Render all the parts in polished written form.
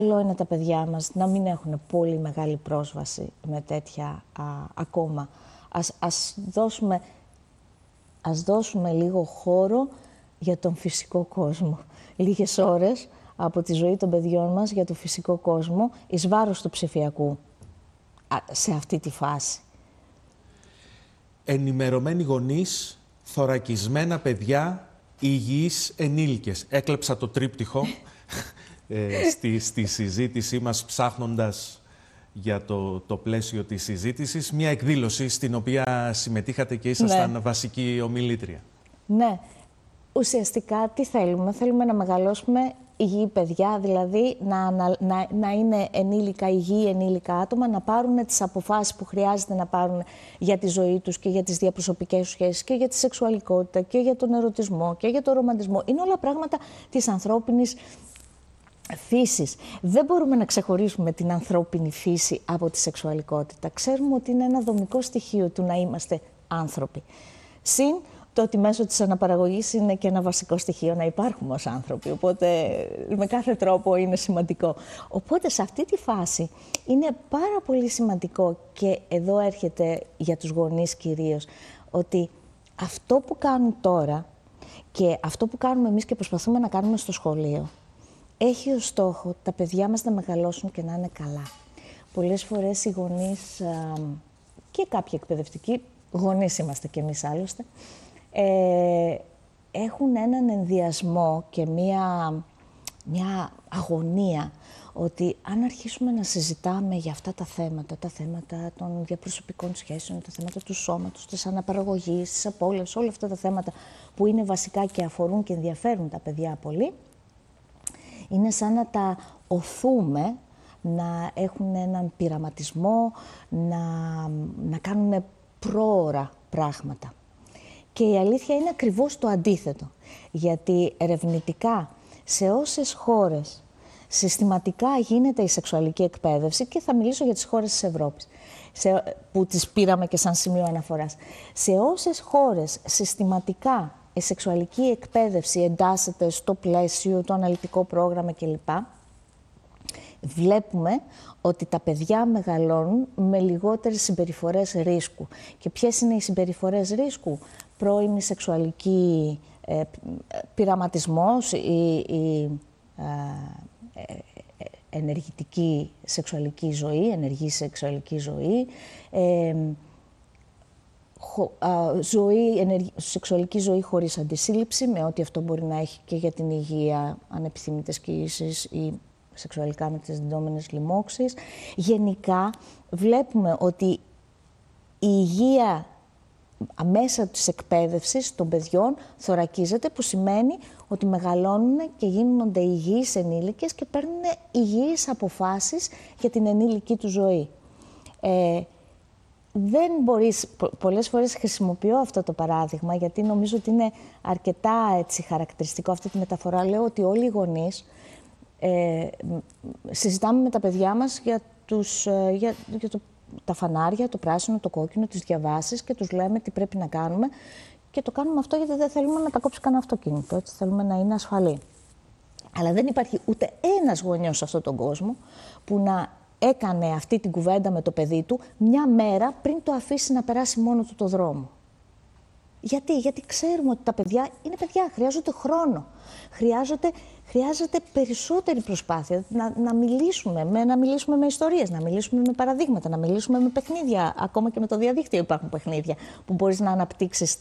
Καλό είναι τα παιδιά μας να μην έχουν πολύ μεγάλη πρόσβαση με τέτοια ακόμα. Ας δώσουμε λίγο χώρο για τον φυσικό κόσμο. Λίγες ώρες από τη ζωή των παιδιών μας για τον φυσικό κόσμο, εις βάρος του ψηφιακού, σε αυτή τη φάση. Ενημερωμένοι γονείς, θωρακισμένα παιδιά, υγιείς ενήλικες. Έκλεψα το τρίπτυχο στη συζήτησή μας, ψάχνοντας για το πλαίσιο της συζήτησης. Μια εκδήλωση στην οποία συμμετείχατε και ήσασταν βασική ομιλήτρια. Ναι. Ουσιαστικά τι θέλουμε? Θέλουμε να μεγαλώσουμε υγιή παιδιά, δηλαδή να είναι ενήλικα υγιή ενήλικα άτομα, να πάρουν τις αποφάσεις που χρειάζεται να πάρουν για τη ζωή τους και για τις διαπροσωπικές σχέσεις και για τη σεξουαλικότητα και για τον ερωτισμό και για τον ρομαντισμό. Είναι όλα πράγματα της ανθρώπινης φύσης. Δεν μπορούμε να ξεχωρίσουμε την ανθρώπινη φύση από τη σεξουαλικότητα. Ξέρουμε ότι είναι ένα δομικό στοιχείο του να είμαστε άνθρωποι. Συν το ότι μέσω της αναπαραγωγής είναι και ένα βασικό στοιχείο να υπάρχουμε ως άνθρωποι, οπότε με κάθε τρόπο είναι σημαντικό. Οπότε σε αυτή τη φάση είναι πάρα πολύ σημαντικό, και εδώ έρχεται για τους γονείς κυρίως, ότι αυτό που κάνουν τώρα και αυτό που κάνουμε εμείς και προσπαθούμε να κάνουμε στο σχολείο έχει ως στόχο τα παιδιά μας να μεγαλώσουν και να είναι καλά. Πολλές φορές οι γονείς και κάποιοι εκπαιδευτικοί, γονείς είμαστε κι εμείς άλλωστε, έχουν έναν ενδιασμό και μια αγωνία ότι αν αρχίσουμε να συζητάμε για αυτά τα θέματα των διαπροσωπικών σχέσεων, τα θέματα του σώματος, της αναπαραγωγής, της απόλαυσης, όλα αυτά τα θέματα που είναι βασικά και αφορούν και ενδιαφέρουν τα παιδιά πολύ, είναι σαν να τα οθούμε να έχουν έναν πειραματισμό, να κάνουν πρόωρα πράγματα. Και η αλήθεια είναι ακριβώς το αντίθετο. Γιατί ερευνητικά σε όσες χώρες συστηματικά γίνεται η σεξουαλική εκπαίδευση, και θα μιλήσω για τις χώρες της Ευρώπης, που τις πήραμε και σαν σημείο αναφοράς, σε όσες χώρες συστηματικά η σεξουαλική εκπαίδευση εντάσσεται στο πλαίσιο, το αναλυτικό πρόγραμμα κλπ., βλέπουμε ότι τα παιδιά μεγαλώνουν με λιγότερες συμπεριφορές ρίσκου. Και ποιες είναι οι συμπεριφορές ρίσκου? Πρώιμη σεξουαλική πειραματισμός, η ενεργητική σεξουαλική ζωή, ενεργή σεξουαλική ζωή, σεξουαλική ζωή χωρίς αντισύλληψη, με ό,τι αυτό μπορεί να έχει και για την υγεία, ανεπιθύμητες κοίησεις ή σεξουαλικά μεταδιδόμενες λοιμώξεις. Γενικά βλέπουμε ότι η υγεία μέσα της εκπαίδευσης των παιδιών θωρακίζεται, που σημαίνει ότι μεγαλώνουν και γίνονται υγιείς ενήλικες και παίρνουν υγιείς αποφάσεις για την ενήλικη του ζωή. Δεν μπορείς, πολλές φορές χρησιμοποιώ αυτό το παράδειγμα, γιατί νομίζω ότι είναι αρκετά έτσι χαρακτηριστικό αυτή τη μεταφορά. Λέω ότι όλοι οι γονείς συζητάμε με τα παιδιά μας για τα φανάρια, το πράσινο, το κόκκινο, τις διαβάσεις, και τους λέμε τι πρέπει να κάνουμε, και το κάνουμε αυτό γιατί δεν θέλουμε να τα κόψει κανένα αυτοκίνητο, έτσι θέλουμε να είναι ασφαλή. Αλλά δεν υπάρχει ούτε ένας γονιός σε αυτόν τον κόσμο που να έκανε αυτή την κουβέντα με το παιδί του μια μέρα πριν το αφήσει να περάσει μόνο του το δρόμο. Γιατί ξέρουμε ότι τα παιδιά είναι παιδιά, χρειάζονται χρόνο, χρειάζεται περισσότερη προσπάθεια, να μιλήσουμε με ιστορίες, να μιλήσουμε με παραδείγματα, να μιλήσουμε με παιχνίδια. Ακόμα και με το διαδίκτυο υπάρχουν παιχνίδια που μπορείς να αναπτύξεις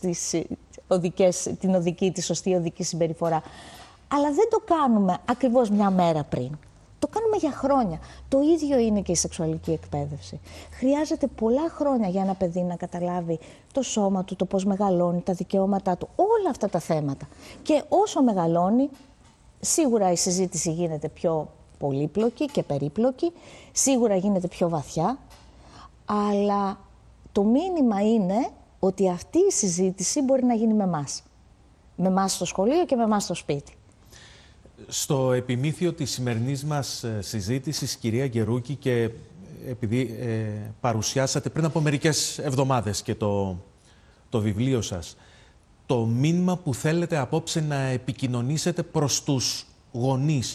τη σωστή οδική συμπεριφορά. Αλλά δεν το κάνουμε ακριβώς μια μέρα πριν. Το κάνουμε για χρόνια. Το ίδιο είναι και η σεξουαλική εκπαίδευση. Χρειάζεται πολλά χρόνια για ένα παιδί να καταλάβει το σώμα του, το πώς μεγαλώνει, τα δικαιώματά του, όλα αυτά τα θέματα. Και όσο μεγαλώνει, σίγουρα η συζήτηση γίνεται πιο πολύπλοκη και περίπλοκη, σίγουρα γίνεται πιο βαθιά, αλλά το μήνυμα είναι ότι αυτή η συζήτηση μπορεί να γίνει με εμάς. Με εμάς στο σχολείο και με εμάς στο σπίτι. Στο επιμήθειο της σημερινής μας συζήτησης, κυρία Γκερούκη, και επειδή παρουσιάσατε πριν από μερικές εβδομάδες και το βιβλίο σας, το μήνυμα που θέλετε απόψε να επικοινωνήσετε προς τους γονείς